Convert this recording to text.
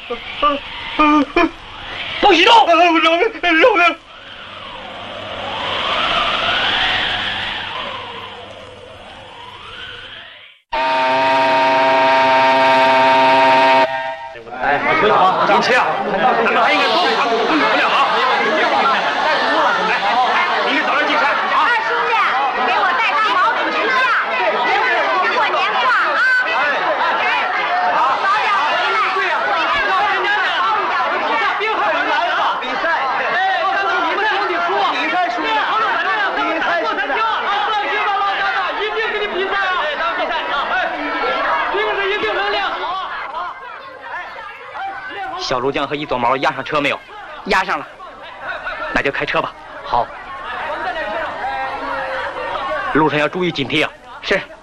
不许动！ 饶命！ 哎，林奇啊，咱们还应该多查补充材料啊！你们早点进山啊！ 二叔子，给我带上毛主席像，给我年画啊！早点回来。对呀， 冰孩儿来了，比赛。哎，刚才你们听你说，比赛输了，比赛输了。放心吧，老家的，一定给你比赛啊！对，咱们比赛啊！哎，平时一定能练好啊！ 小竹江和一撮毛押上车没有？ 押上了， 那就开车吧。 好， 路上要注意警惕啊！ 是。